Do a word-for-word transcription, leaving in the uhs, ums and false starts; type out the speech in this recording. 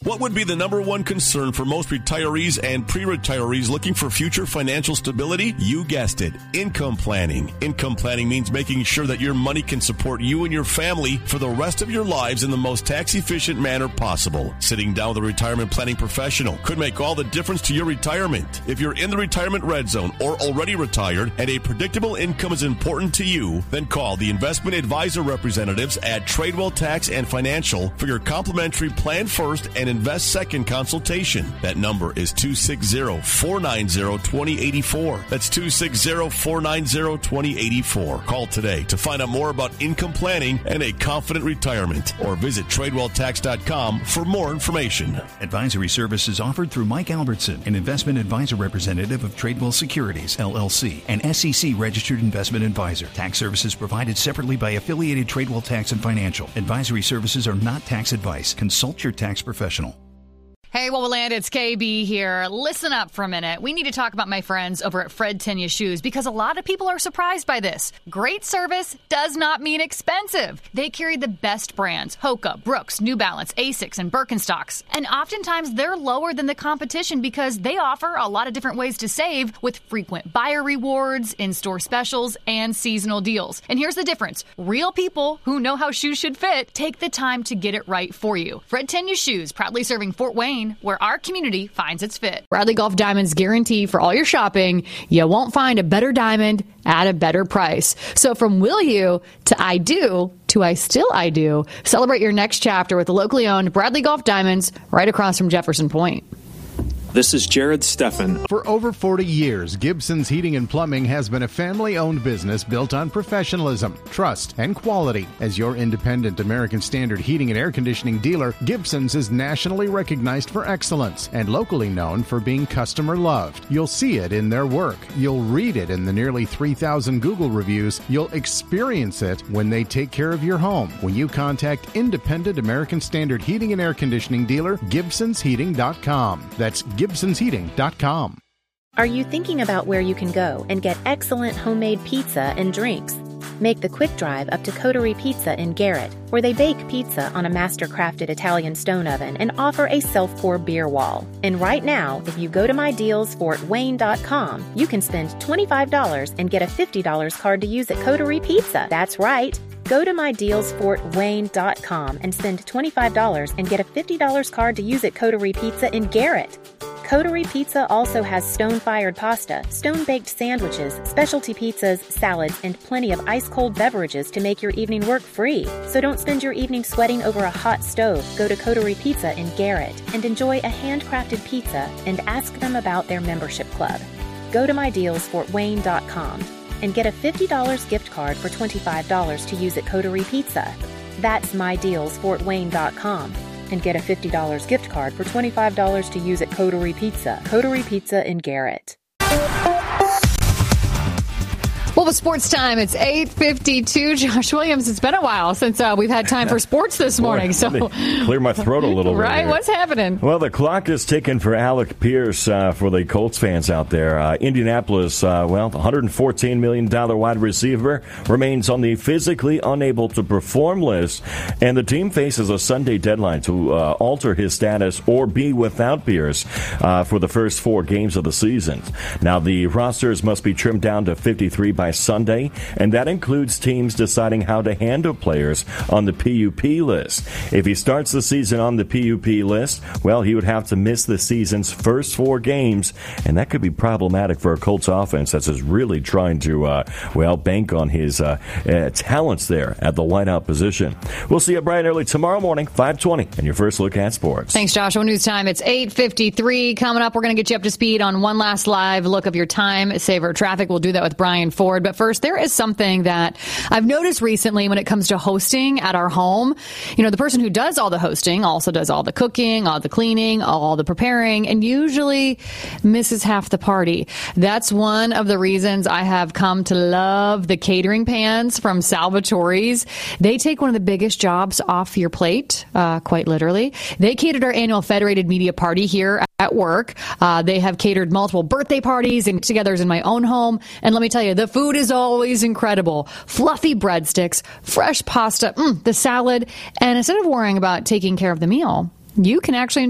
What would be the number one concern for most retirees and pre-retirees looking for future financial stability? You guessed it, income planning. Income planning means making sure that your money can support you and your family for the rest of your lives in the most tax-efficient manner possible. Sitting down with a retirement planning professional could make all the difference to your retirement. If you're in the retirement red zone or already retired and a predictable income is important to you, then call the investment advisor representatives at Tradewell Tax and Financial for your complimentary Plan First and Invest Second consultation. That number is two six zero, four nine zero, two zero eight four. That's two six zero, four nine zero, two zero eight four. Call today to find out more about income planning and a confident retirement, or visit tradewell tax dot com for more information. Advisory services offered through Mike Albertson, an investment advisor representative of Tradewell Securities, L L C, an S E C registered investment advisor. Tax services provided separately by affiliated Tradewell Tax and Financial. Advisory services are not tax advice. Consult your tax professional. Hey, well, land, it's K B here. Listen up for a minute. We need to talk about my friends over at Fred Tenya Shoes because a lot of people are surprised by this. Great service does not mean expensive. They carry the best brands, Hoka, Brooks, New Balance, Asics, and Birkenstocks. And oftentimes they're lower than the competition because they offer a lot of different ways to save with frequent buyer rewards, in-store specials, and seasonal deals. And here's the difference. Real people who know how shoes should fit take the time to get it right for you. Fred Tenya Shoes, proudly serving Fort Wayne, where our community finds its fit. Bradley Golf Diamonds guarantee for all your shopping, you won't find a better diamond at a better price. So from will you to I do to I still I do, celebrate your next chapter with the locally owned Bradley Golf Diamonds right across from Jefferson Point. This is Jared Steffen. For over forty years, Gibson's Heating and Plumbing has been a family-owned business built on professionalism, trust, and quality. As your independent American Standard heating and air conditioning dealer, Gibson's is nationally recognized for excellence and locally known for being customer-loved. You'll see it in their work. You'll read it in the nearly three thousand Google reviews. You'll experience it when they take care of your home. When you contact independent American Standard heating and air conditioning dealer, Gibsons Heating dot com. That's Gibsons Heating dot com. Are you thinking about where you can go and get excellent homemade pizza and drinks? Make the quick drive up to Coterie Pizza in Garrett, where they bake pizza on a master-crafted Italian stone oven and offer a self-pour beer wall. And right now, if you go to my deals fort wayne dot com, you can spend twenty-five dollars and get a fifty dollars card to use at Coterie Pizza. That's right. Go to my deals fort wayne dot com and spend twenty-five dollars and get a fifty dollars card to use at Coterie Pizza in Garrett. Coterie Pizza also has stone-fired pasta, stone-baked sandwiches, specialty pizzas, salads, and plenty of ice-cold beverages to make your evening work free. So don't spend your evening sweating over a hot stove. Go to Coterie Pizza in Garrett and enjoy a handcrafted pizza and ask them about their membership club. Go to my deals fort wayne dot com and get a fifty dollars gift card for twenty-five dollars to use at Coterie Pizza. That's my deals fort wayne dot com. And get a fifty dollars gift card for twenty-five dollars to use at Coterie Pizza. Coterie Pizza in Garrett. Well, with sports time, it's eight fifty-two. Josh Williams, it's been a while since uh, we've had time for sports this morning. Boy, so clear my throat a little bit. Right, here. What's happening? Well, the clock is ticking for Alec Pierce uh, for the Colts fans out there. Uh, Indianapolis, uh, well, the one hundred fourteen million dollars wide receiver remains on the physically unable to perform list, and the team faces a Sunday deadline to uh, alter his status or be without Pierce uh, for the first four games of the season. Now, the rosters must be trimmed down to fifty-three by Sunday, and that includes teams deciding how to handle players on the P U P list. If he starts the season on the P U P list, well, he would have to miss the season's first four games, and that could be problematic for a Colts offense that's is really trying to, uh, well, bank on his uh, uh, talents there at the wideout position. We'll see you bright and early tomorrow morning, five twenty, and your first look at sports. Thanks, Joshua. News time. It's eight fifty-three. Coming up, we're going to get you up to speed on one last live look of your time saver traffic. We'll do that with Brian Ford. But first, there is something that I've noticed recently when it comes to hosting at our home. You know, the person who does all the hosting also does all the cooking, all the cleaning, all the preparing, and usually misses half the party. That's one of the reasons I have come to love the catering pans from Salvatore's. They take one of the biggest jobs off your plate, uh, quite literally. They catered our annual Federated Media Party here at work. Uh, they have catered multiple birthday parties and get-togethers in my own home. And let me tell you, the food is always incredible. Fluffy breadsticks, fresh pasta, mm, the salad. And instead of worrying about taking care of the meal, you can actually